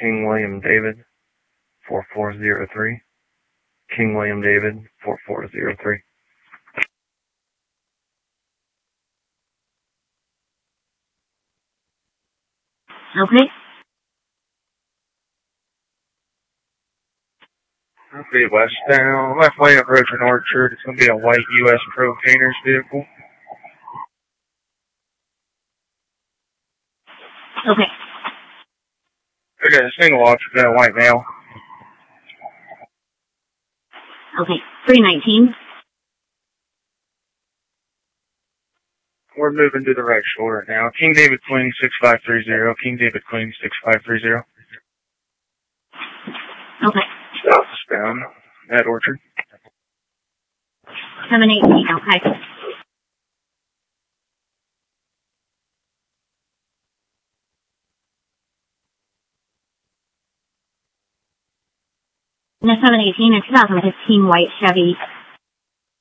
King William David, 4403. King William David, 4403. Okay. Okay, westbound, left lane approach an Orchard. It's going to be a white U.S. Pro Painters vehicle. Okay. Okay, single occupant, white male. Okay. 319. We're moving to the right shoulder now. King David Queen 6530. King David Queen 6530. Okay. Southbound at Orchard. 718. Okay. The 718 is 2015 white Chevy